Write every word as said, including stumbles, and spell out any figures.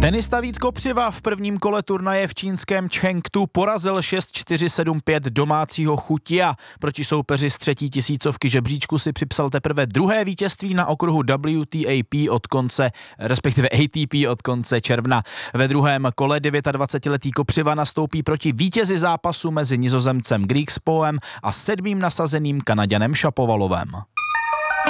Tenista Vít Kopřiva v prvním kole turnaje v čínském Chengdu porazil šest čtyři sedm pět domácího Hu Jia. Proti soupeři z třetí tisícovky žebříčku si připsal teprve druhé vítězství na okruhu W T A P od konce, respektive A T P od konce června. Ve druhém kole dvacetidevětiletý Kopřiva nastoupí proti vítězi zápasu mezi Nizozemcem Griekspoem a sedmým nasazeným Kanaďanem Šapovalovem.